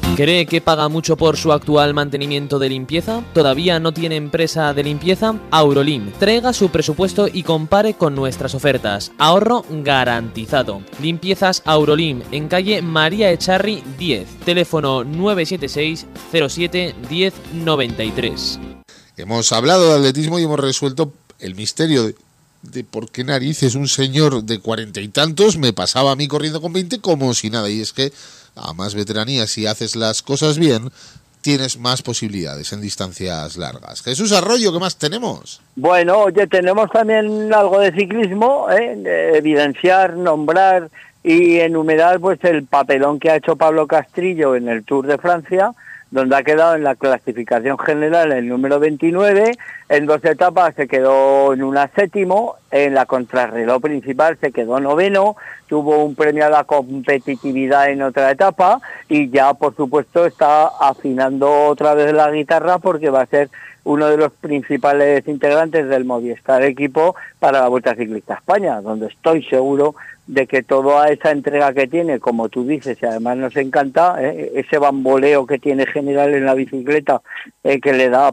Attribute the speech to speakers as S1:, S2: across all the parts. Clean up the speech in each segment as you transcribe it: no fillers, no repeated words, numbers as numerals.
S1: ¿Cree que paga mucho por su actual mantenimiento de limpieza? ¿Todavía no tiene empresa de limpieza? Aurolin. Traiga su presupuesto y compare con nuestras ofertas. Ahorro garantizado. Limpiezas Aurolin en calle María Echarri 10. Teléfono 976 07 10 93.
S2: Hemos hablado de atletismo y hemos resuelto el misterio de por qué narices un señor de 40 y tantos me pasaba a mí corriendo con 20 como si nada. Y es que a más veteranía, si haces las cosas bien, tienes más posibilidades en distancias largas. Jesús Arroyo, ¿qué más tenemos?
S3: Bueno, oye, tenemos también algo de ciclismo, de evidenciar, nombrar y enumerar pues el papelón que ha hecho Pablo Castrillo en el Tour de Francia, donde ha quedado en la clasificación general el número 29, en 2 etapas se quedó en una séptimo, en la contrarreloj principal se quedó noveno, tuvo un premio a la competitividad en otra etapa y ya por supuesto está afinando otra vez la guitarra porque va a ser uno de los principales integrantes del Movistar Equipo para la Vuelta Ciclista a España, donde estoy seguro de que toda esa entrega que tiene, como tú dices, y además nos encanta, ese bamboleo que tiene general en la bicicleta, que le da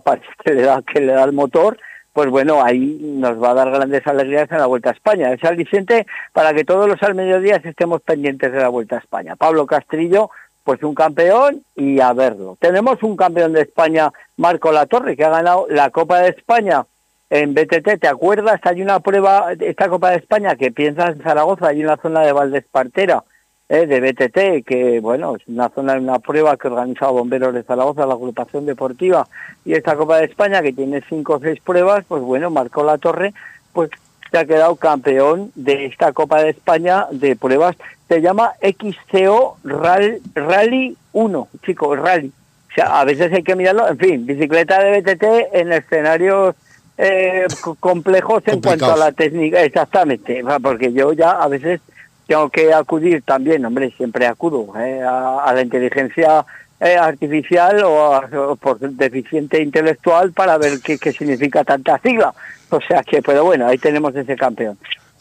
S3: el motor, pues bueno, ahí nos va a dar grandes alegrías en la Vuelta a España. Es aliciente para que todos los al mediodía estemos pendientes de la Vuelta a España. Pablo Castrillo, pues un campeón y a verlo. Tenemos un campeón de España, Marco Latorre, que ha ganado la Copa de España en BTT. ¿Te acuerdas? Hay una prueba, esta Copa de España, que piensa en Zaragoza, hay una zona de Valdespartera, de BTT, que bueno, es una prueba que organiza Bomberos de Zaragoza, la agrupación deportiva, y esta Copa de España, que tiene 5 o 6 pruebas, pues bueno, Marco Latorre, pues se ha quedado campeón de esta Copa de España de pruebas. Se llama XCO Rally 1, chicos, Rally. O sea, a veces hay que mirarlo, en fin, bicicleta de BTT en escenarios complejos en cuanto a la técnica, exactamente, porque yo ya a veces tengo que acudir también, hombre, siempre acudo a la inteligencia artificial o por deficiente intelectual para ver qué significa tanta sigla. O sea que, pero bueno, ahí tenemos ese campeón.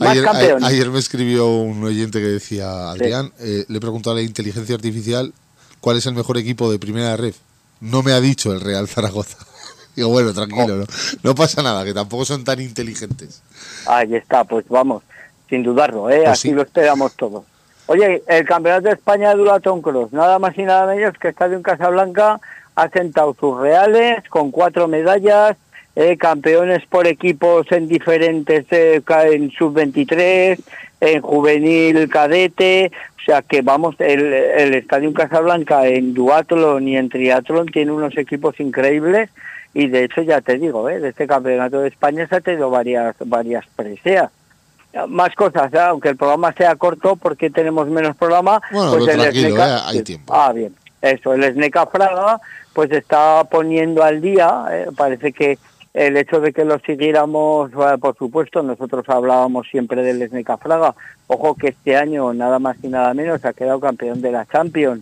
S2: Ayer me escribió un oyente que decía, Adrián, le he preguntado a la inteligencia artificial cuál es el mejor equipo de primera ref. No me ha dicho el Real Zaragoza. Digo, bueno, tranquilo, no pasa nada, que tampoco son tan inteligentes.
S3: Ahí está, pues vamos, sin dudarlo,
S2: Pues
S3: así
S2: sí.
S3: lo esperamos todos. Oye, el Campeonato de España de Duathlon Cross, nada más y nada menos que Estadio en Casablanca ha sentado sus reales con 4 medallas, campeones por equipos en diferentes, en sub-23, en juvenil cadete, o sea que vamos, el Estadio en Casablanca en duatlón y en triatlón tiene unos equipos increíbles. Y de hecho, ya te digo, de este Campeonato de España se ha tenido varias preseas. Más cosas, aunque el programa sea corto, porque tenemos menos programa.
S2: Bueno,
S3: pues
S2: pero
S3: el
S2: tranquilo,
S3: SNECA,
S2: hay tiempo.
S3: bien, eso, el SNECA Fraga, pues está poniendo al día, parece que el hecho de que lo siguiéramos, por supuesto, nosotros hablábamos siempre del SNECA Fraga, ojo que este año, nada más y nada menos, ha quedado campeón de la Champions.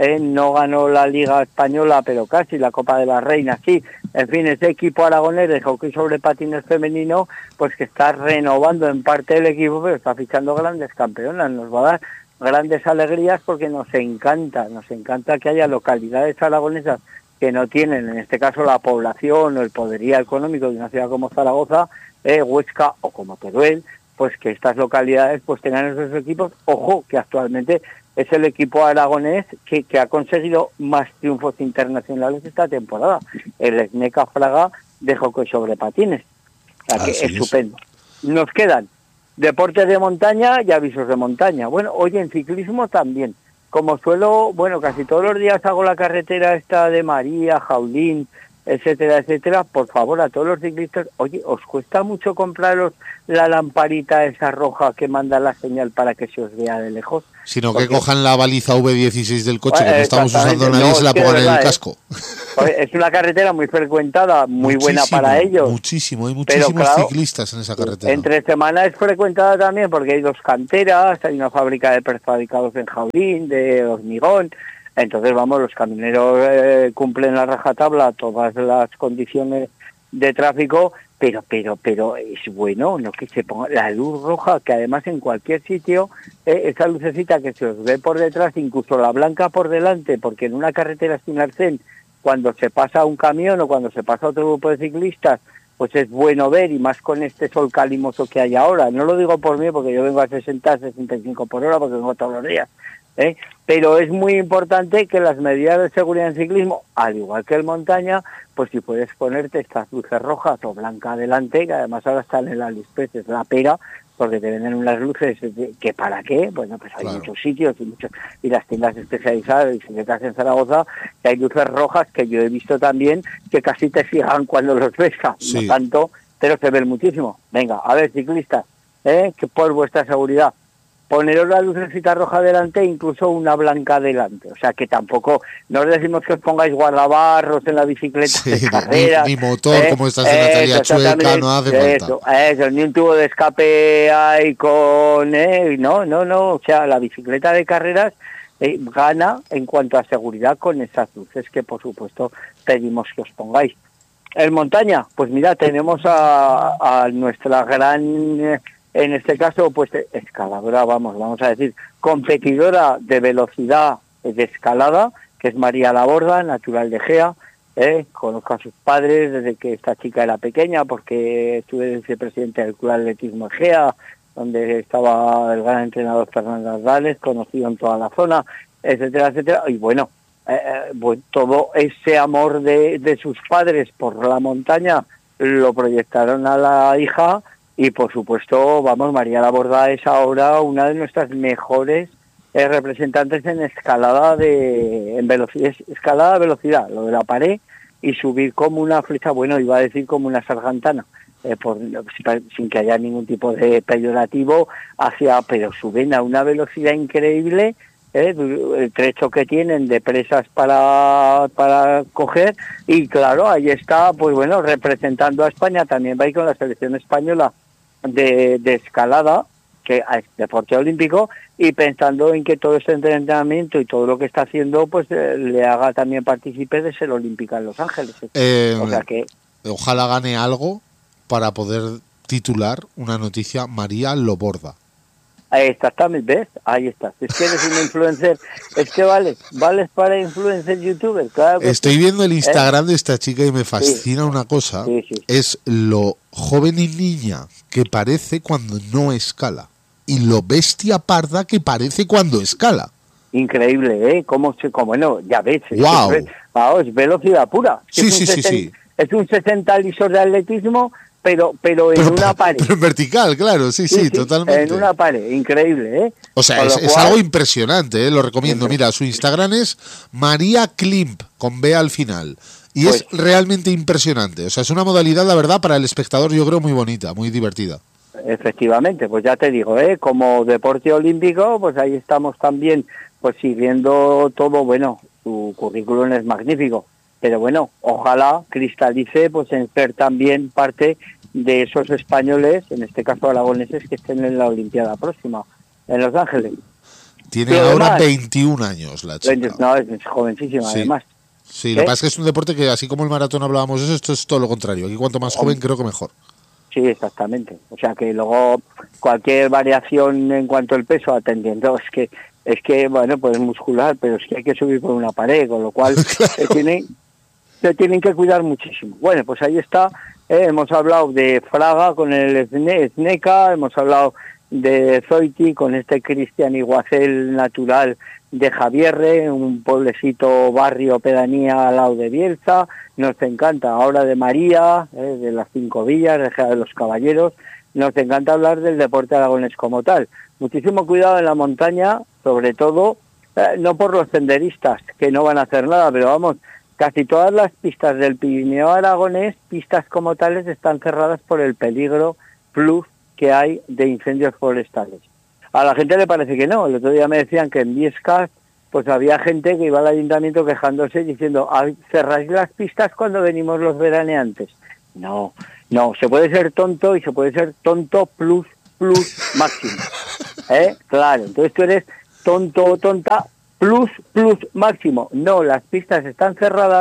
S3: No ganó la Liga Española, pero casi, la Copa de la Reina, sí. En fin, ese equipo aragonés de hockey sobre patines femenino, pues que está renovando en parte el equipo, pero está fichando grandes campeonas. Nos va a dar grandes alegrías porque nos encanta que haya localidades aragonesas que no tienen, en este caso, la población o el poderío económico de una ciudad como Zaragoza, Huesca o como Teruel, pues que estas localidades pues tengan esos equipos. Ojo, que actualmente es el equipo aragonés que ha conseguido más triunfos internacionales esta temporada, el SNECA Fraga de hockey sobre patines. O sea que es estupendo. Nos quedan deportes de montaña y avisos de montaña. Bueno, hoy en ciclismo también. Como suelo, bueno, casi todos los días hago la carretera esta de María, Jaulín, etcétera, etcétera. Por favor, a todos los ciclistas, oye, ¿os cuesta mucho compraros la lamparita esa roja que manda la señal para que se os vea de lejos?
S2: Sino que cojan la baliza V16 del coche, que no estamos usando nadie, se la pongan en el casco.
S3: Es una carretera muy frecuentada, muy buena para ellos.
S2: Muchísimo, hay muchísimos ciclistas en esa carretera.
S3: Entre semana es frecuentada también porque hay 2 canteras, hay una fábrica de prefabricados en Jaulín, de hormigón. Entonces, vamos, los camioneros cumplen a rajatabla todas las condiciones de tráfico pero es bueno, no que se ponga la luz roja, que además en cualquier sitio, esa lucecita que se os ve por detrás, incluso la blanca por delante, porque en una carretera sin arcén, cuando se pasa un camión o cuando se pasa otro grupo de ciclistas, pues es bueno ver, y más con este sol calimoso que hay ahora. No lo digo por mí, porque yo vengo a 60, 65 por hora, porque vengo todos los días, pero es muy importante que las medidas de seguridad en ciclismo, al igual que en montaña, pues si puedes ponerte estas luces rojas o blancas adelante, que además ahora están en las lispeces, la pera, porque te venden unas luces que ¿para qué? Bueno, pues hay muchos sitios y las tiendas especializadas de bicicletas en Zaragoza, que hay luces rojas que yo he visto también, que casi te fijan cuando los ves, no tanto, pero se ven muchísimo. Venga, a ver, ciclistas, que por vuestra seguridad, poneros la lucecita roja delante, incluso una blanca delante. O sea, que tampoco, no os decimos que os pongáis guardabarros en la bicicleta de carreras.
S2: Ni motor, como estás en Natalia Chueca, no hace falta.
S3: Eso, ni un tubo de escape ahí con... No. O sea, la bicicleta de carreras gana en cuanto a seguridad con esas luces que, por supuesto, pedimos que os pongáis. En montaña, pues mira, tenemos a nuestra gran... en este caso, pues escaladora, vamos a decir, competidora de velocidad de escalada, que es María Laborda, natural de Gea. Conozco a sus padres desde que esta chica era pequeña, porque estuve vicepresidente del Club de Atletismo de Gea, donde estaba el gran entrenador Fernando Ardales, conocido en toda la zona, etcétera, etcétera. Y bueno, todo ese amor de sus padres por la montaña lo proyectaron a la hija. Y por supuesto, María Laborda es ahora una de nuestras mejores representantes en escalada en velocidad, escalada a velocidad, lo de la pared y subir como una flecha, bueno, iba a decir como una sargantana, sin que haya ningún tipo de peyorativo, pero suben a una velocidad increíble, el trecho que tienen de presas para coger, y claro, ahí está, pues bueno, representando a España, también va a ir con la selección española de escalada, que es deporte olímpico, y pensando en que todo este entrenamiento y todo lo que está haciendo, pues le haga también partícipe de ser olímpica en Los Ángeles. O sea que
S2: ojalá gane algo para poder titular una noticia María Laborda.
S3: Exactamente, ¿ves? Ahí estás. Es que eres un influencer. Es que vales para influencer youtuber. Claro que
S2: estoy viendo el Instagram de esta chica y me fascina una cosa.
S3: Sí.
S2: Es lo joven y niña que parece cuando no escala. Y lo bestia parda que parece cuando escala.
S3: Increíble, como bueno, ya ves.
S2: Wow.
S3: Es velocidad pura.
S2: Sí.
S3: Es un 60 lisos de atletismo, pero en una pared.
S2: Pero en vertical, claro, sí, totalmente.
S3: En una pared, increíble,
S2: O sea, es algo impresionante, lo recomiendo. Mira, su Instagram es María Klimp, con B al final. Y pues, es realmente impresionante. O sea, es una modalidad, la verdad, para el espectador, yo creo, muy bonita, muy divertida.
S3: Efectivamente, pues ya te digo, como deporte olímpico, pues ahí estamos también, pues siguiendo todo, bueno, su currículum es magnífico. Pero bueno, ojalá cristalice pues en ser también parte de esos españoles, en este caso aragoneses, que estén en la Olimpiada próxima, en Los Ángeles.
S2: Tiene ahora 21 años la chica.
S3: No, es jovencísima, además.
S2: Sí, lo que pasa es que es un deporte que, así como el maratón hablábamos de eso, esto es todo lo contrario. Aquí cuanto más joven, creo que mejor.
S3: Sí, exactamente. O sea que luego cualquier variación en cuanto al peso, atendiendo, es que bueno, pues muscular, pero es que hay que subir por una pared, con lo cual se tienen que cuidar muchísimo. Bueno, pues ahí está. Hemos hablado de Fraga con el Sneca, hemos hablado de Zoiti con este Cristian Iguacel natural de Javierre, un pueblecito, barrio, pedanía al lado de Bielsa. Nos encanta ahora de María, de las 5 villas, de Gea de los Caballeros. Nos encanta hablar del deporte aragonés como tal. Muchísimo cuidado en la montaña, sobre todo, no por los senderistas, que no van a hacer nada, pero vamos, casi todas las pistas del Pirineo aragonés, pistas como tales, están cerradas por el peligro plus que hay de incendios forestales. A la gente le parece que no. El otro día me decían que en Viescas pues había gente que iba al ayuntamiento quejándose diciendo, ¿cerráis las pistas cuando venimos los veraneantes? No, se puede ser tonto y se puede ser tonto plus máximo. Claro, entonces tú eres tonto o tonta plus máximo. No, las pistas están cerradas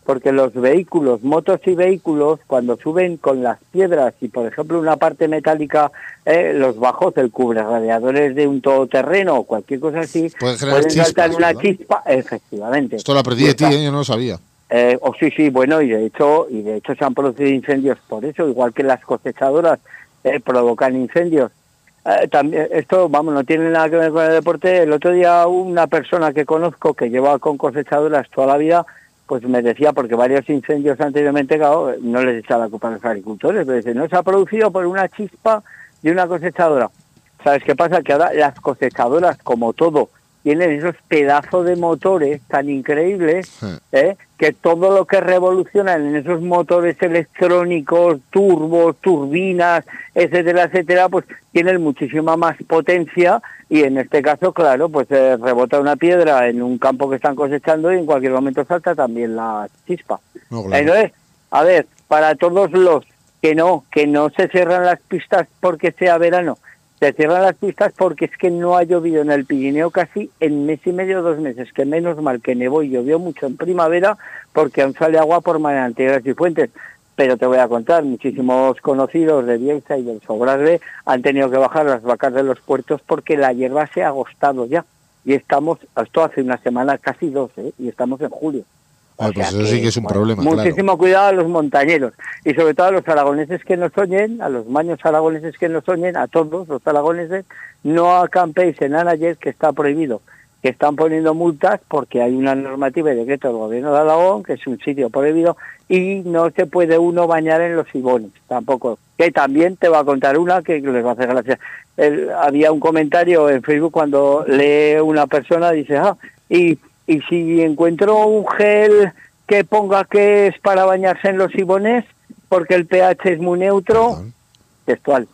S3: porque los vehículos, motos y vehículos, cuando suben con las piedras y, por ejemplo, una parte metálica, los bajos, el cubre radiadores de un todoterreno o cualquier cosa así, pueden saltar una chispa, efectivamente.
S2: Esto lo aprendí de ti, yo no lo sabía.
S3: Sí, bueno, y de hecho se han producido incendios por eso, igual que las cosechadoras provocan incendios. También esto, no tiene nada que ver con el deporte. El otro día una persona que conozco que lleva con cosechadoras toda la vida, pues me decía, porque varios incendios anteriormente, claro, no les echa la culpa a los agricultores, pero dice, no se ha producido por una chispa de una cosechadora. ¿Sabes qué pasa? Que ahora las cosechadoras, como todo, tienen esos pedazos de motores tan increíbles, que todo lo que revolucionan en esos motores electrónicos, turbos, turbinas, etcétera, etcétera, pues tienen muchísima más potencia, y en este caso, claro, pues rebota una piedra en un campo que están cosechando y en cualquier momento salta también la chispa.
S2: No, claro.
S3: Entonces, a ver, para todos los que no se cierran las pistas porque sea verano, se cierran las pistas porque es que no ha llovido en el Pirineo casi en mes y medio, 2 meses, que menos mal que nevó y llovió mucho en primavera, porque aún sale agua por manantiales y fuentes. Pero te voy a contar, muchísimos conocidos de Bielsa y del Sobrarbe han tenido que bajar las vacas de los puertos porque la hierba se ha agostado ya. Y esto hace una semana, casi 2, y estamos en julio.
S2: Pues eso sí que es un problema,
S3: muchísimo
S2: claro.
S3: Cuidado a los montañeros, y sobre todo a los aragoneses que nos oyen, a los maños aragoneses que nos oyen, a todos los aragoneses, no acampéis en Anayes, que está prohibido, que están poniendo multas porque hay una normativa y decreto del gobierno de Aragón, que es un sitio prohibido, y no se puede uno bañar en los Ibones, tampoco. Que también te va a contar una que les va a hacer gracia. Había un comentario en Facebook cuando lee una persona, dice, y si encuentro un gel que ponga que es para bañarse en los Ibones, porque el pH es muy neutro, textual,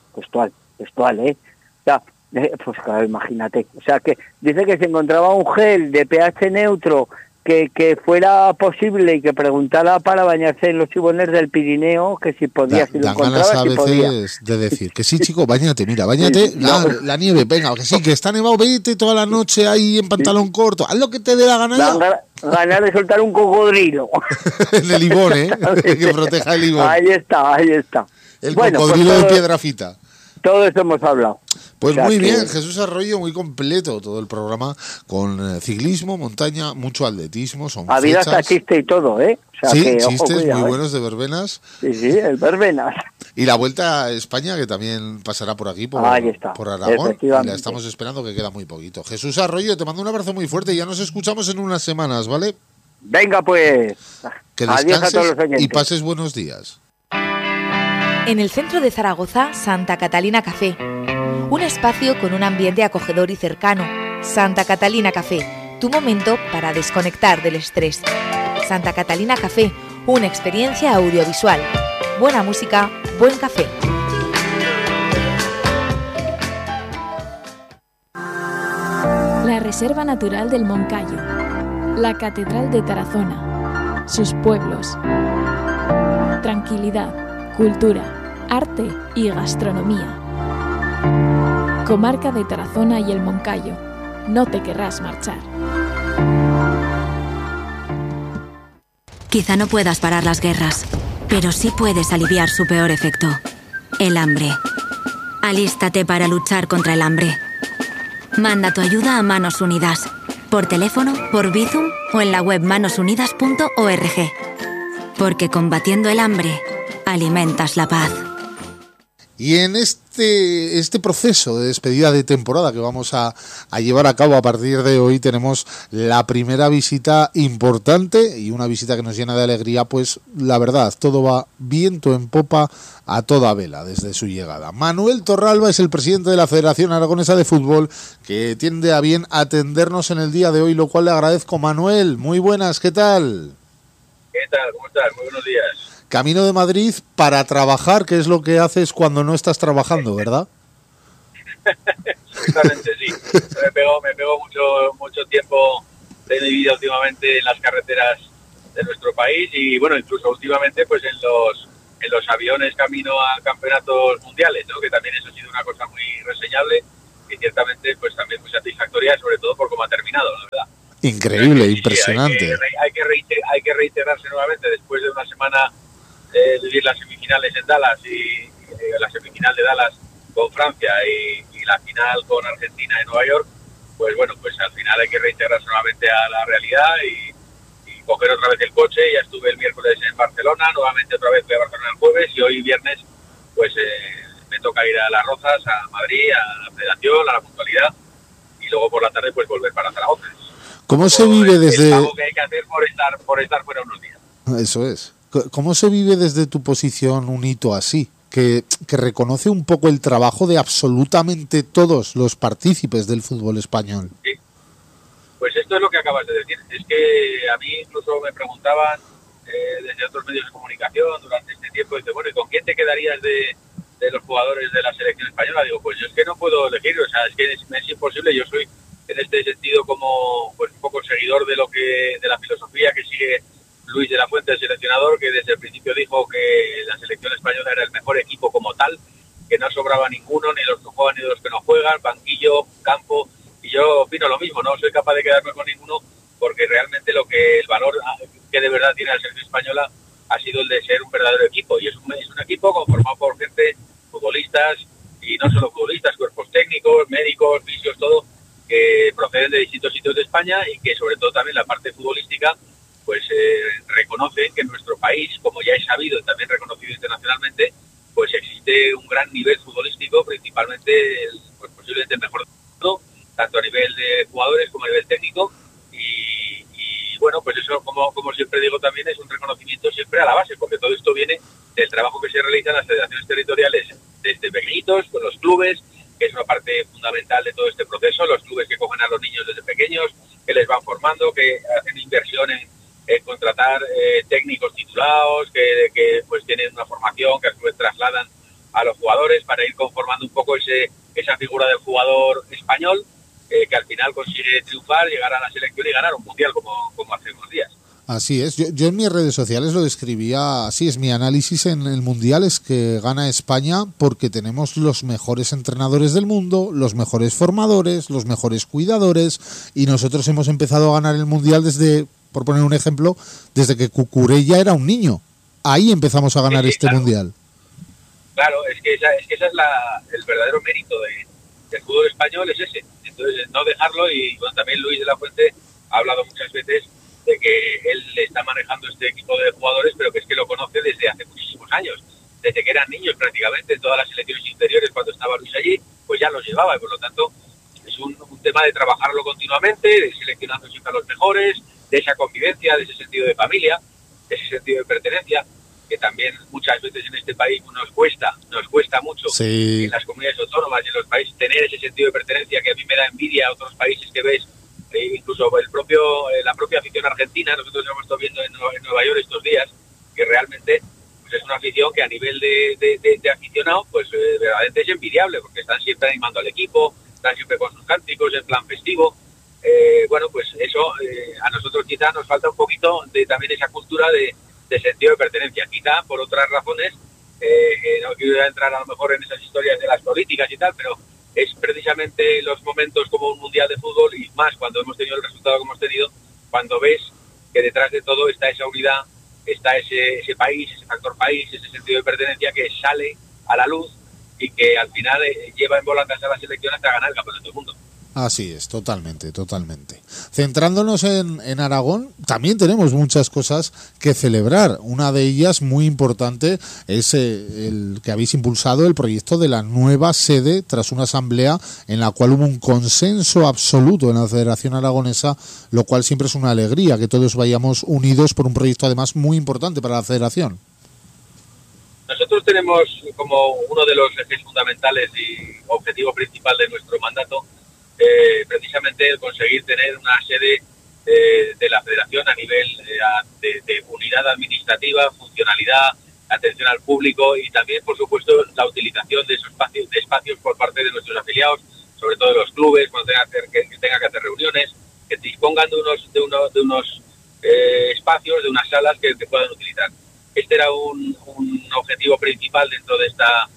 S3: ¿eh? O sea, pues claro, imagínate. O sea, que dice que se encontraba un gel de pH neutro que fuera posible y que preguntara para bañarse en los Ibones del Pirineo, que si podía, si lo encontraba,
S2: ganas a
S3: si podía.
S2: veces de decir que sí, chico, bañate, sí, la nieve, venga, que sí, que está nevado, vete toda la noche ahí en pantalón corto, haz lo que te dé la gana ya.
S3: Ganar de soltar un cocodrilo.
S2: En el Ibón, que proteja el Ibón.
S3: Ahí está.
S2: El cocodrilo de Piedrafita.
S3: Todo eso hemos hablado.
S2: Pues muy bien, Jesús Arroyo, muy completo todo el programa, con ciclismo, montaña, mucho atletismo, son fechas.
S3: Había hasta chiste y todo, ¿eh? O sea,
S2: sí,
S3: que,
S2: chistes
S3: cuidado,
S2: muy buenos de verbenas.
S3: Sí, el verbenas.
S2: Y la Vuelta a España, que también pasará por aquí, por Aragón. La estamos esperando, que queda muy poquito. Jesús Arroyo, te mando un abrazo muy fuerte y ya nos escuchamos en unas semanas, ¿vale?
S3: Venga, pues.
S2: Que
S3: adiós a todos los oyentes.
S2: Y pases buenos días.
S4: En el centro de Zaragoza, Santa Catalina Café. Un espacio con un ambiente acogedor y cercano. Santa Catalina Café, tu momento para desconectar del estrés. Santa Catalina Café, una experiencia audiovisual. Buena música, buen café.
S5: La Reserva Natural del Moncayo. La Catedral de Tarazona. Sus pueblos. Tranquilidad, cultura, arte y gastronomía. Comarca de Tarazona y el Moncayo. No te querrás marchar.
S6: Quizá no puedas parar las guerras, pero sí puedes aliviar su peor efecto, el hambre. Alístate para luchar contra el hambre. Manda tu ayuda a Manos Unidas, por teléfono, por Bizum o en la web manosunidas.org. Porque combatiendo el hambre, alimentas la paz.
S2: Y en este proceso de despedida de temporada que vamos a llevar a cabo a partir de hoy, tenemos la primera visita importante y una visita que nos llena de alegría, pues la verdad, todo va viento en popa a toda vela desde su llegada. Manuel Torralba es el presidente de la Federación Aragonesa de Fútbol, que tiende a bien atendernos en el día de hoy, lo cual le agradezco. Manuel, muy buenas, ¿qué tal?
S7: ¿Qué tal? ¿Cómo estás? Muy buenos días.
S2: Camino de Madrid para trabajar, que es lo que haces cuando no estás trabajando, ¿verdad?
S7: Exactamente, sí. Me pego mucho tiempo de mi vida últimamente en las carreteras de nuestro país y, bueno, incluso últimamente pues en los aviones camino a campeonatos mundiales, ¿no? Que también eso ha sido una cosa muy reseñable y ciertamente pues también muy satisfactoria, sobre todo por cómo ha terminado, la verdad.
S2: Increíble,
S7: sí,
S2: impresionante.
S7: Hay que reintegrarse nuevamente después de una semana vivir las semifinales en Dallas y la semifinal de Dallas con Francia y la final con Argentina en Nueva York. Pues bueno, pues al final hay que reintegrarse nuevamente a la realidad y coger otra vez el coche. Ya estuve el miércoles en Barcelona, nuevamente otra vez fui a Barcelona el jueves y hoy viernes pues me toca ir a Las Rozas, a Madrid, a la Federación, a la Puntualidad y luego por la tarde pues volver para Zaragoza.
S2: ¿Cómo se vive desde...?
S7: Algo que hay que hacer por estar fuera unos días.
S2: Eso es. ¿Cómo se vive desde tu posición un hito así? Que reconoce un poco el trabajo de absolutamente todos los partícipes del fútbol español.
S7: Sí. Pues esto es lo que acabas de decir. Es que a mí incluso me preguntaban desde otros medios de comunicación durante este tiempo, dice, bueno, ¿y con quién te quedarías de los jugadores de la selección española? Digo, pues yo es que no puedo elegir, o sea, es que es imposible. Yo soy en este sentido como pues un poco seguidor de la filosofía que sigue Luis de la Fuente, el seleccionador, que desde el principio dijo que la selección española era el mejor equipo como tal, que no sobraba ninguno, ni los que juegan ni los que no juegan, banquillo, campo, y yo opino lo mismo, no soy capaz de quedarme con ninguno, porque realmente el valor que de verdad tiene la selección española ha sido el de ser un verdadero equipo, y es un equipo conformado por gente, futbolistas, y no solo futbolistas, cuerpos técnicos, médicos, fisios, todo, que proceden de distintos sitios de España y que sobre todo también la parte futbolística pues reconocen que en nuestro país, como ya es sabido y también reconocido internacionalmente, pues existe un gran nivel futbolístico, principalmente pues posiblemente el mejor de todo, tanto a nivel de jugadores como a nivel técnico y bueno, pues eso como siempre digo también es un reconocimiento siempre a la base, porque todo esto viene del trabajo que se realiza en las federaciones territoriales desde pequeñitos, con los clubes, que es una parte fundamental de todo este proceso, los clubes que cogen a los niños desde pequeños, que les van formando, que hacen inversión en contratar técnicos titulados, que pues tienen una formación que a su vez trasladan a los jugadores para ir conformando un poco esa figura del jugador español que al final consigue triunfar, llegar a la selección y ganar un mundial como hace unos días.
S2: Así es, yo en mis redes sociales lo describía así, es mi análisis en el Mundial, es que gana España porque tenemos los mejores entrenadores del mundo, los mejores formadores, los mejores cuidadores y nosotros hemos empezado a ganar el Mundial desde, por poner un ejemplo, desde que Cucurella era un niño. Ahí empezamos a ganar
S7: claro.
S2: Mundial.
S7: Claro, es que esa es el verdadero mérito del fútbol español, es ese. Entonces, no dejarlo y bueno, también Luis de la Fuente ha hablado muchas veces de que él está manejando este equipo de jugadores, pero que es que lo conoce desde hace muchísimos años, desde que eran niños prácticamente, en todas las selecciones interiores cuando estaba Luis allí, pues ya los llevaba y por lo tanto es un tema de trabajarlo continuamente, de seleccionando siempre a los mejores, de esa convivencia, de ese sentido de familia, de ese sentido de pertenencia, que también muchas veces en este país nos cuesta mucho
S2: sí.
S7: En las comunidades autónomas y en los países tener ese sentido de pertenencia que a mí me da envidia a otros países que ves. Incluso la propia afición argentina, nosotros hemos estado viendo en Nueva York estos días, que realmente pues es una afición que a nivel de aficionado, pues verdaderamente es envidiable, porque están siempre animando al equipo, están siempre con sus cánticos en plan festivo. Bueno, pues eso a nosotros quizá nos falta un poquito de también esa cultura de sentido de pertenencia, quizá por otras razones, no quiero entrar a lo mejor en esas historias de las políticas y tal, pero es precisamente los momentos como un mundial de fútbol y más cuando hemos tenido el resultado que hemos tenido, cuando ves que detrás de todo está esa unidad, está ese país, ese factor país, ese sentido de pertenencia que sale a la luz y que al final lleva en volandas a la selección hasta ganar el campeonato del mundo.
S2: Así es, totalmente. Centrándonos en Aragón, también tenemos muchas cosas que celebrar. Una de ellas, muy importante, es el que habéis impulsado el proyecto de la nueva sede tras una asamblea en la cual hubo un consenso absoluto en la Federación Aragonesa, lo cual siempre es una alegría, que todos vayamos unidos por un proyecto además muy importante para la Federación.
S7: Nosotros tenemos como uno de los ejes fundamentales y objetivo principal de nuestro mandato precisamente el conseguir tener una sede de la Federación a nivel de unidad administrativa, funcionalidad, atención al público y también, por supuesto, la utilización de esos espacios por parte de nuestros afiliados, sobre todo de los clubes, cuando tenga que hacer reuniones, que dispongan de unos espacios, de unas salas que puedan utilizar. Este era un objetivo principal dentro de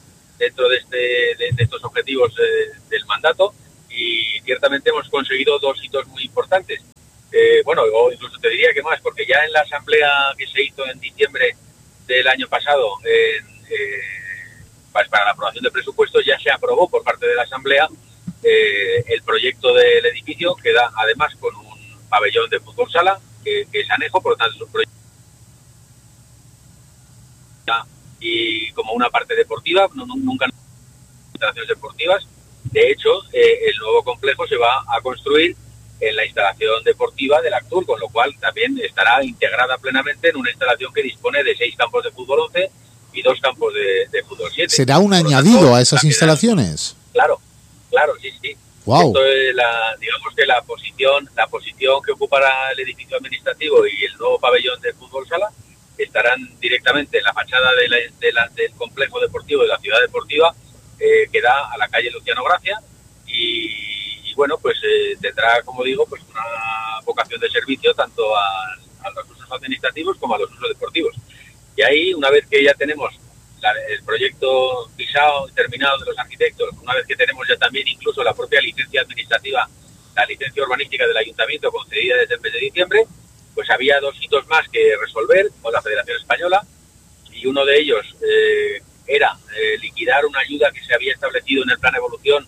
S7: estos objetivos del mandato. Y ciertamente hemos conseguido dos hitos muy importantes. bueno, o incluso te diría que más, porque ya en la asamblea que se hizo en diciembre del año pasado para la aprobación de presupuestos, ya se aprobó por parte de la asamblea el proyecto del edificio, que da además con un pabellón de fútbol sala, que es anejo, por lo tanto es un proyecto y como una parte deportiva, nunca instalaciones deportivas. De hecho, el nuevo complejo se va a construir en la instalación deportiva del Actur, con lo cual también estará integrada plenamente en una instalación que dispone de 6 campos de fútbol 11 y 2 campos de fútbol 7.
S2: ¿Será un añadido a esas instalaciones?
S7: Claro, sí.
S2: Wow.
S7: Esto es digamos que la posición que ocupará el edificio administrativo y el nuevo pabellón de fútbol sala estarán directamente en la fachada del complejo deportivo de la ciudad deportiva, que da a la calle Luciano Gracia, y bueno, pues tendrá, como digo, pues una vocación de servicio tanto a los usos administrativos como a los usos deportivos. Y ahí, una vez que ya tenemos el proyecto pisado y terminado de los arquitectos, una vez que tenemos ya también incluso la propia licencia administrativa, la licencia urbanística del ayuntamiento concedida desde el mes de diciembre, pues había 2 hitos más que resolver con la Federación Española, y uno de ellos era liquidar una ayuda que se había establecido en el Plan Evolución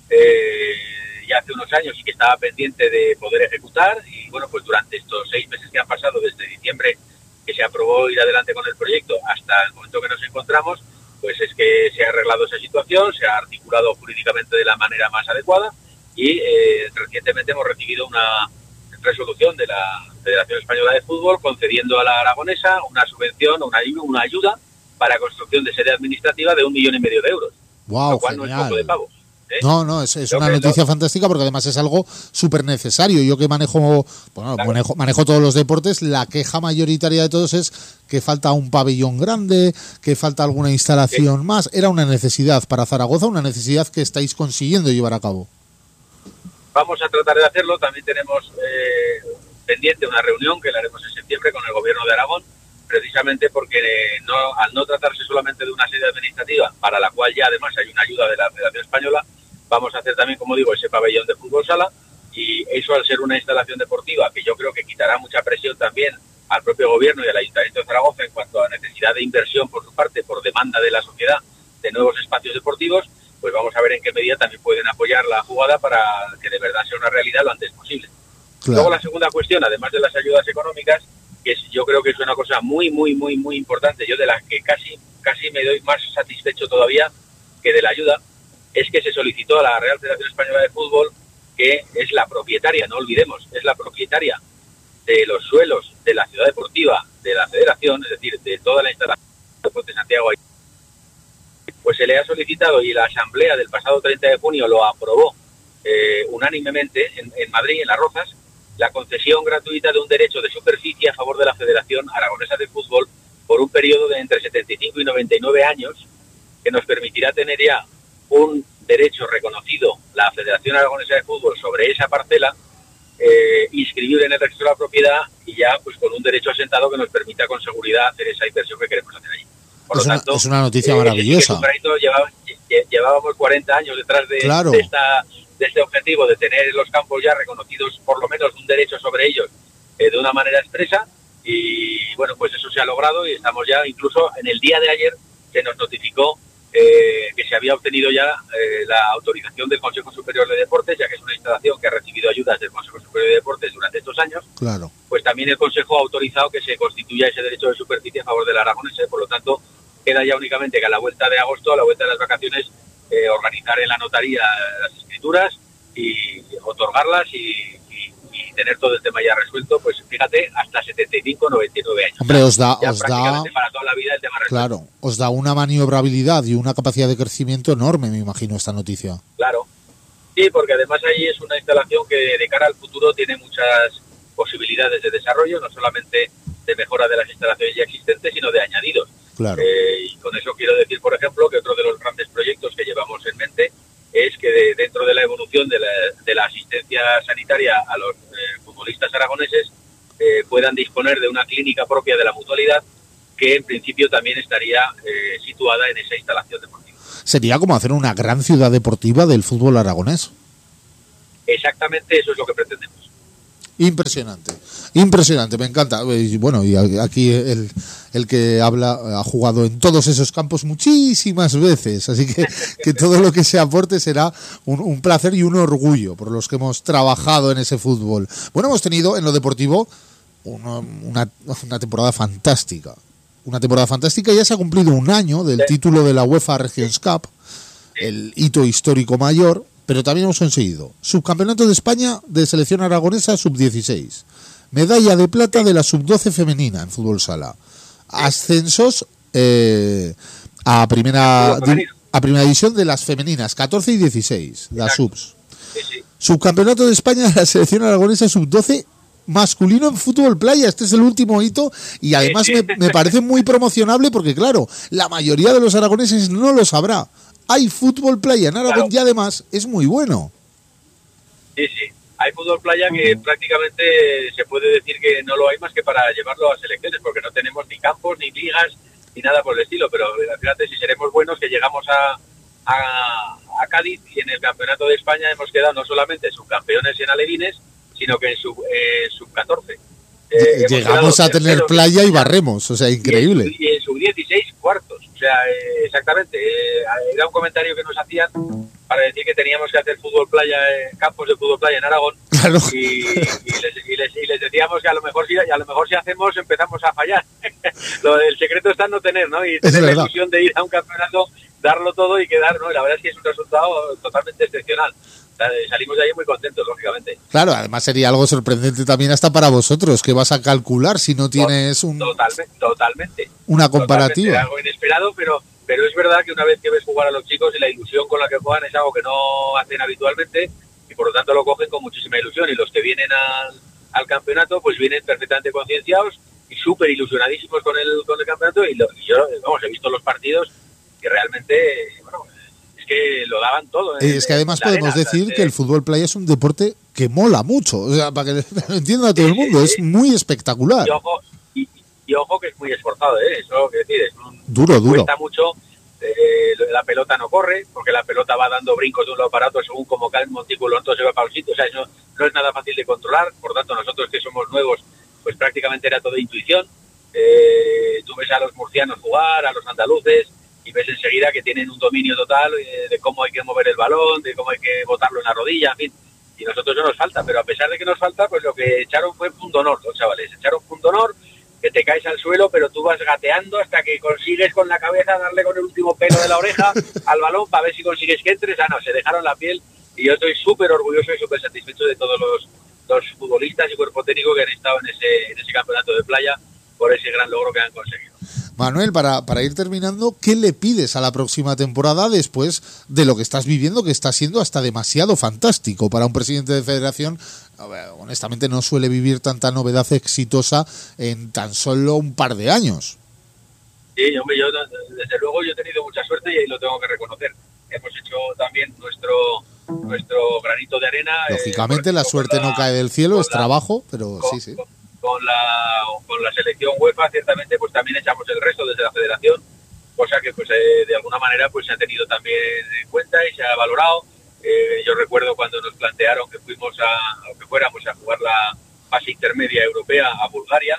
S7: ya hace unos años y que estaba pendiente de poder ejecutar. Y bueno, pues durante estos 6 meses que han pasado desde diciembre, que se aprobó ir adelante con el proyecto, hasta el momento que nos encontramos, pues es que se ha arreglado esa situación, se ha articulado jurídicamente de la manera más adecuada, y recientemente hemos recibido una resolución de la Federación Española de Fútbol concediendo a la Aragonesa una subvención, una ayuda para construcción de sede administrativa de 1,5 millones de euros.
S2: Wow,
S7: lo cual
S2: genial.
S7: no es poco de pavos.
S2: No, es una noticia fantástica, porque además es algo súper necesario. Yo que manejo todos los deportes, la queja mayoritaria de todos es que falta un pabellón grande, que falta alguna instalación más. Era una necesidad para Zaragoza, una necesidad que estáis consiguiendo llevar a cabo.
S7: Vamos a tratar de hacerlo. También tenemos pendiente una reunión que la haremos en septiembre con el Gobierno de Aragón, precisamente porque al no tratarse solamente de una sede administrativa, para la cual ya además hay una ayuda de la Federación Española, vamos a hacer también, como digo, ese pabellón de fútbol sala, y eso, al ser una instalación deportiva, que yo creo que quitará mucha presión también al propio Gobierno y al Ayuntamiento de Zaragoza en cuanto a necesidad de inversión por su parte, por demanda de la sociedad, de nuevos espacios deportivos, pues vamos a ver en qué medida también pueden apoyar la jugada para que de verdad sea una realidad lo antes posible. Claro. Luego, la segunda cuestión, además de las ayudas económicas, que yo creo que es una cosa muy importante, yo de la que casi me doy más satisfecho todavía que de la ayuda, es que se solicitó a la Real Federación Española de Fútbol, que es la propietaria, no olvidemos, es la propietaria de los suelos de la ciudad deportiva de la Federación, es decir, de toda la instalación de Ponte Santiago, pues se le ha solicitado, y la asamblea del pasado 30 de junio lo aprobó unánimemente en Madrid, en Las Rozas, la concesión gratuita de un derecho de superficie a favor de la Federación Aragonesa de Fútbol por un periodo de entre 75 y 99 años, que nos permitirá tener ya un derecho reconocido, la Federación Aragonesa de Fútbol, sobre esa parcela, inscribible en el registro de la propiedad, y ya pues con un derecho asentado que nos permita con seguridad hacer esa inversión que queremos hacer allí. Por lo tanto,
S2: es una noticia maravillosa.
S7: Llevábamos 40 años detrás de,
S2: claro,
S7: de este objetivo de tener los campos ya reconocidos, por lo menos un derecho sobre ellos, de una manera expresa, y bueno, pues eso se ha logrado, y estamos ya, incluso en el día de ayer se nos notificó que se había obtenido ya la autorización del Consejo Superior de Deportes, ya que es una instalación que ha recibido ayudas del Consejo Superior de Deportes durante estos años.
S2: Claro.
S7: Pues también el Consejo ha autorizado que se constituya ese derecho de superficie a favor del Aragonés, por lo tanto queda ya únicamente que a la vuelta de agosto, a la vuelta de las vacaciones, organizar en la notaría las escrituras y otorgarlas y tener todo el tema ya resuelto, pues fíjate, hasta 75, 99 años.
S2: Hombre, os da
S7: para toda la vida el tema resuelto.
S2: Claro, os da una maniobrabilidad y una capacidad de crecimiento enorme, me imagino, esta noticia.
S7: Claro, sí, porque además ahí es una instalación que de cara al futuro tiene muchas posibilidades de desarrollo, no solamente de mejora de las instalaciones ya existentes, sino de añadidos.
S2: Claro.
S7: Y con eso quiero decir, por ejemplo, que otro de los grandes proyectos que llevamos en mente es que dentro de la evolución de la asistencia sanitaria a los futbolistas aragoneses puedan disponer de una clínica propia de la mutualidad, que en principio también estaría situada en esa instalación deportiva.
S2: Sería como hacer una gran ciudad deportiva del fútbol aragonés.
S7: Exactamente, eso es lo que pretendemos.
S2: Impresionante, impresionante, me encanta. Y bueno, y aquí el que habla ha jugado en todos esos campos muchísimas veces, así que todo lo que se aporte será un placer y un orgullo por los que hemos trabajado en ese fútbol. Bueno, hemos tenido en lo deportivo una temporada fantástica. Una temporada fantástica, ya se ha cumplido un año del título de la UEFA Regions Cup, el hito histórico mayor, pero también hemos conseguido subcampeonato de España de selección aragonesa sub-16, medalla de plata de la sub-12 femenina en fútbol sala, ascensos a primera división de las femeninas, 14 y 16, las subs. Subcampeonato de España de la selección aragonesa sub-12 masculino en fútbol playa. Este es el último hito y además me parece muy promocionable porque, claro, la mayoría de los aragoneses no lo sabrá. Hay fútbol playa en Aragón y además es muy bueno.
S7: Sí, hay fútbol playa que prácticamente se puede decir que no lo hay más que para llevarlo a selecciones, porque no tenemos ni campos, ni ligas, ni nada por el estilo, pero fíjate, si seremos buenos, que llegamos a Cádiz y en el Campeonato de España hemos quedado no solamente subcampeones en alevines, sino que en sub-14.
S2: Llegamos a tener playa y barremos, o sea, increíble.
S7: Y en sub-16 cuartos, o sea, exactamente. Era un comentario que nos hacían para decir que teníamos que hacer fútbol playa, campos de fútbol playa en Aragón.
S2: Claro.
S7: Y les decíamos que a lo mejor si hacemos empezamos a fallar. El secreto está en no tener, ¿no? Y tener la ilusión de ir a un campeonato, darlo todo y quedar, ¿no? Y la verdad es que es un resultado totalmente excepcional. Salimos de ahí muy contentos, lógicamente.
S2: Claro, además sería algo sorprendente también hasta para vosotros, que vas a calcular si no tienes
S7: totalmente
S2: una comparativa.
S7: Totalmente, algo inesperado, pero es verdad que una vez que ves jugar a los chicos y la ilusión con la que juegan es algo que no hacen habitualmente y por lo tanto lo cogen con muchísima ilusión, y los que vienen al campeonato pues vienen perfectamente concienciados y súper ilusionadísimos con el campeonato y yo, vamos, he visto los partidos que realmente, bueno, que lo daban todo.
S2: Es que además podemos decir que el fútbol playa es un deporte que mola mucho, o sea, para que lo entienda todo el mundo, es muy espectacular.
S7: Y ojo que es muy esforzado, eso quiero decir,
S2: duro.
S7: Cuesta mucho, la pelota no corre, porque la pelota va dando brincos de un lado para otro según como cae el montículo, entonces se va para un sitio, o sea, eso no es nada fácil de controlar, por tanto nosotros que somos nuevos, pues prácticamente era todo intuición. Tú ves a los murcianos jugar, a los andaluces, y ves enseguida que tienen un dominio total de cómo hay que mover el balón, de cómo hay que botarlo en la rodilla, en fin. Y nosotros no nos falta, pero a pesar de que nos falta, pues lo que echaron fue punto honor, los chavales. Echaron punto honor, que te caes al suelo, pero tú vas gateando hasta que consigues con la cabeza darle con el último pelo de la oreja al balón para ver si consigues que entres. No, se dejaron la piel y yo estoy súper orgulloso y súper satisfecho de todos los futbolistas y cuerpo técnico que han estado en ese campeonato de playa por ese gran logro que han conseguido.
S2: Manuel, para ir terminando, ¿qué le pides a la próxima temporada después de lo que estás viviendo, que está siendo hasta demasiado fantástico para un presidente de federación? Honestamente no suele vivir tanta novedad exitosa en tan solo un par de años.
S7: Sí, hombre, yo desde luego yo he tenido mucha suerte y ahí lo tengo que reconocer. Hemos hecho también nuestro granito de arena.
S2: Lógicamente la suerte no cae del cielo, es trabajo, pero sí.
S7: Con la selección UEFA ciertamente pues también echamos el resto desde la federación, cosa que pues de alguna manera pues se ha tenido también en cuenta y se ha valorado. Yo recuerdo cuando nos plantearon que fuéramos a jugar la fase intermedia europea a Bulgaria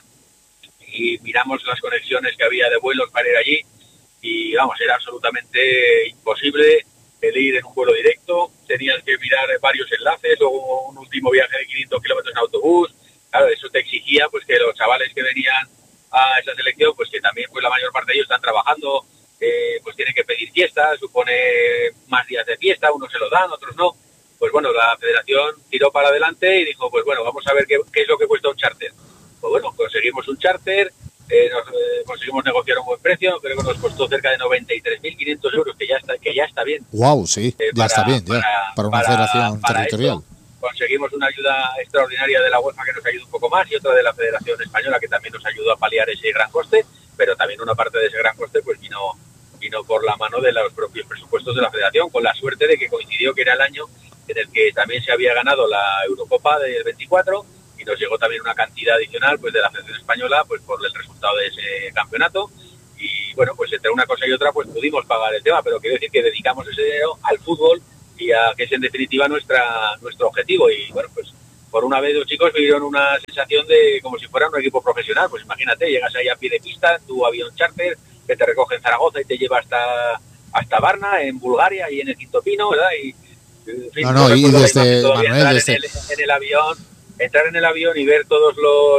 S7: y miramos las conexiones que había de vuelos para ir allí y vamos, era absolutamente imposible el ir en un vuelo directo, tenías que mirar varios enlaces o un último viaje de 500 kilómetros en autobús. Claro, eso te exigía pues que los chavales que venían a esa selección, pues que también pues la mayor parte de ellos están trabajando, pues tienen que pedir fiesta, supone más días de fiesta, unos se lo dan, otros no. Pues bueno, la federación tiró para adelante y dijo, pues bueno, vamos a ver qué es lo que cuesta un charter. Pues bueno, conseguimos un charter, conseguimos negociar un buen precio, creo que nos costó cerca de 93.500 euros, que ya está bien.
S2: Wow, sí, ya está bien, para una federación territorial.
S7: Esto. Conseguimos una ayuda extraordinaria de la UEFA que nos ayudó un poco más y otra de la Federación Española que también nos ayudó a paliar ese gran coste, pero también una parte de ese gran coste pues vino por la mano de los propios presupuestos de la Federación, con la suerte de que coincidió que era el año en el que también se había ganado la Eurocopa del 24 y nos llegó también una cantidad adicional pues de la Federación Española pues por el resultado de ese campeonato y bueno, pues entre una cosa y otra pues pudimos pagar el tema, pero quiero decir que dedicamos ese dinero al fútbol y a que es en definitiva nuestro objetivo y bueno, pues por una vez los chicos vivieron una sensación de como si fueran un equipo profesional. Pues imagínate, llegas ahí a pie de pista, en tu avión charter, que te recoge en Zaragoza y te lleva hasta Varna, en Bulgaria y en el Quinto Pino, ¿verdad? Y, en fin,
S2: y desde Manuel,
S7: en el avión, entrar en el avión y ver todos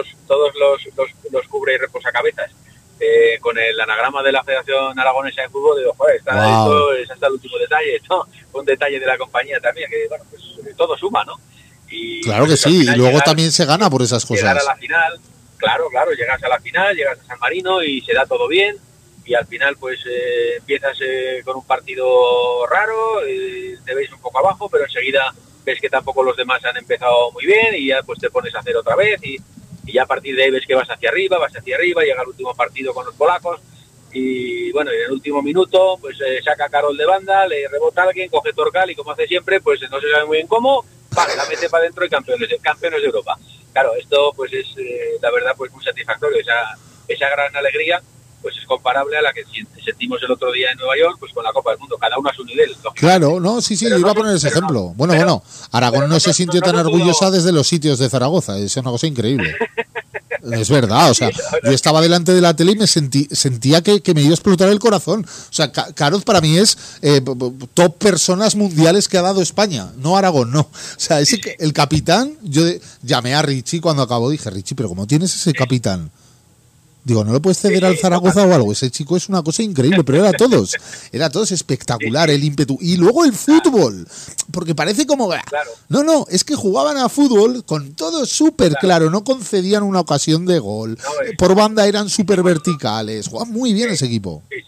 S7: los cubre y reposacabezas con el anagrama de la Federación Aragonesa de Fútbol, digo, joder, esto es hasta el último detalle, ¿no? Un detalle de la compañía también, que bueno, pues todo suma, ¿no? Y
S2: claro que sí, y luego también se gana por esas cosas.
S7: Llegar a la final, claro, llegas a la final, llegas a San Marino y se da todo bien, y al final pues empiezas con un partido raro, te veis un poco abajo, pero enseguida ves que tampoco los demás han empezado muy bien y ya pues te pones a hacer otra vez y ya a partir de ahí ves que vas hacia arriba, llega el último partido con los polacos y bueno, en el último minuto pues saca Karol de banda, le rebota a alguien, coge Torcal y como hace siempre pues no se sabe muy bien cómo, vale, la mete para adentro y campeones de Europa. Claro, esto pues es la verdad pues muy satisfactorio, esa gran alegría pues es comparable a la que sentimos el otro día en Nueva York, pues con la Copa del Mundo, cada uno a su nivel.
S2: Claro, no, sí, yo iba a poner ese ejemplo. Bueno, Aragón no se sintió tan orgullosa desde los sitios de Zaragoza, es una cosa increíble. Es verdad, o sea, yo estaba delante de la tele y me sentía que me iba a explotar el corazón. O sea, Karol para mí es top personas mundiales que ha dado España, no Aragón, no. O sea, el capitán, yo llamé a Richie cuando acabó, dije, Richie, pero ¿cómo tienes ese capitán? Digo, ¿no lo puedes ceder al Zaragoza o algo? Ese chico es una cosa increíble, pero era todos espectacular, el ímpetu. Y luego el fútbol, porque parece como...
S7: Claro.
S2: No, es que jugaban a fútbol con todo súper claro, no concedían una ocasión de gol, por banda eran súper verticales, jugaban muy bien ese equipo.
S7: Sí.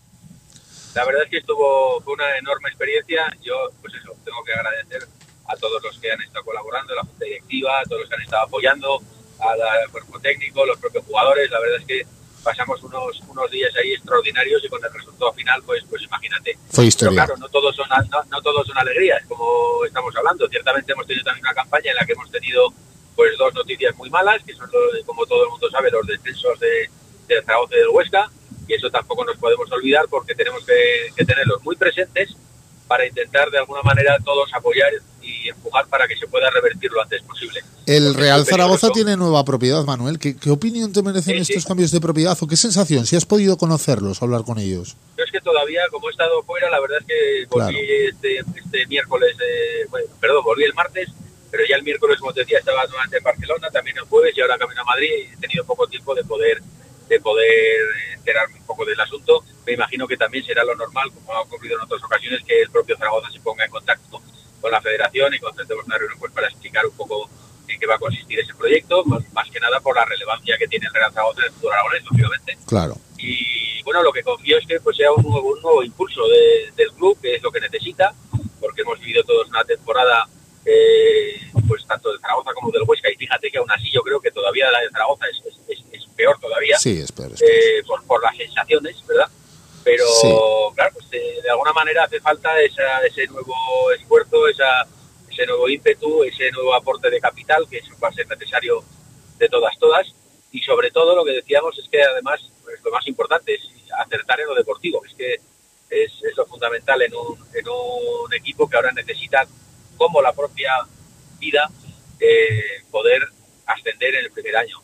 S7: La verdad es que fue una enorme experiencia. Yo, pues eso, tengo que agradecer a todos los que han estado colaborando, a la junta directiva, a todos los que han estado apoyando, al cuerpo técnico, los propios jugadores. La verdad es que pasamos unos días ahí extraordinarios y con el resultado final pues imagínate.
S2: Fue historia.
S7: Pero claro, no todos son alegrías, como estamos hablando. Ciertamente hemos tenido también una campaña en la que hemos tenido pues dos noticias muy malas, que son, como todo el mundo sabe, los descensos de Zaragoza y del Huesca, y eso tampoco nos podemos olvidar porque tenemos que tenerlos muy presentes para intentar de alguna manera todos apoyar y empujar para que se pueda revertir lo antes posible.
S2: El Real Zaragoza tiene nueva propiedad, Manuel. ¿Qué opinión te merecen estos cambios de propiedad o qué sensación? Si has podido conocerlos, hablar con ellos.
S7: Yo es que todavía, como he estado fuera, la verdad es que volví este miércoles, volví el martes, pero ya el miércoles, como te decía, estaba nuevamente en Barcelona, también el jueves y ahora camino a Madrid y he tenido poco tiempo de poder enterarme un poco del asunto. Me imagino que también será lo normal, como ha ocurrido en otras ocasiones, que el propio Zaragoza se ponga en contacto con la federación y concertemos una reunión pues para explicar un poco en qué va a consistir ese proyecto, pues, más que nada por la relevancia que tiene el Real Zaragoza en el fútbol aragonés, obviamente.
S2: Claro.
S7: Y bueno, lo que confío es que pues sea un nuevo impulso del club, que es lo que necesita, porque hemos vivido todos una temporada pues tanto del Zaragoza como del Huesca, y fíjate que aún así yo creo que todavía la de Zaragoza es peor todavía.
S2: Sí, es peor.
S7: Por las sensaciones, ¿verdad? Pero
S2: sí.
S7: Claro, pues de alguna manera hace falta ese nuevo esfuerzo, ese nuevo ímpetu, ese nuevo aporte de capital, que eso va a ser necesario de todas, y sobre todo lo que decíamos es que además pues, lo más importante es acertar en lo deportivo, es que es lo fundamental en un equipo que ahora necesita, como la propia vida, poder ascender en el primer año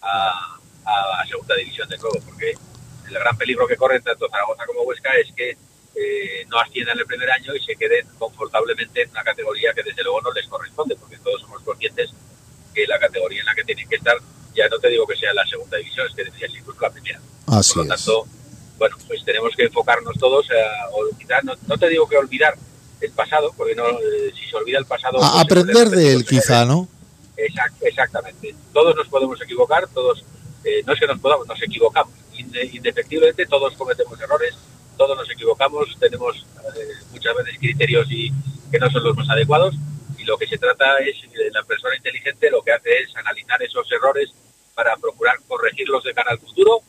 S7: a segunda división de nuevo, porque el gran peligro que corren tanto Zaragoza como Huesca es que no asciendan el primer año y se queden confortablemente en una categoría que desde luego no les corresponde, porque todos somos conscientes que la categoría en la que tienen que estar, ya no te digo que sea la segunda división, es que debería ser incluso la primera.
S2: Así
S7: por lo tanto, bueno, pues tenemos que enfocarnos todos quizás no te digo que olvidar el pasado, porque si se olvida el pasado...
S2: A aprender de él, quizá, ¿no?
S7: Exactamente. Todos nos podemos equivocar, todos, no es que nos equivocamos. Indefectiblemente todos cometemos errores, todos nos equivocamos, tenemos muchas veces criterios que no son los más adecuados, y lo que se trata es, la persona inteligente lo que hace es analizar esos errores para procurar corregirlos de cara al futuro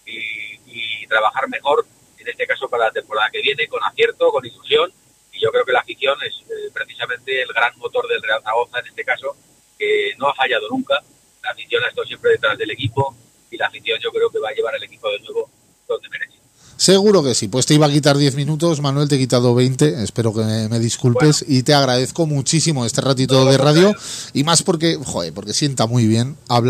S7: y trabajar mejor, en este caso para la temporada que viene, con acierto, con ilusión. Y yo creo que la afición es precisamente el gran motor del Real Zaragoza en este caso, que no ha fallado nunca. La afición ha estado siempre detrás del equipo y la afición yo creo que va a llevar el equipo de nuevo donde merece.
S2: Seguro que sí. Pues te iba a quitar 10 minutos, Manuel, te he quitado 20. Espero que me disculpes. Bueno. Y te agradezco muchísimo este ratito de radio. Y más porque, porque sienta muy bien hablar.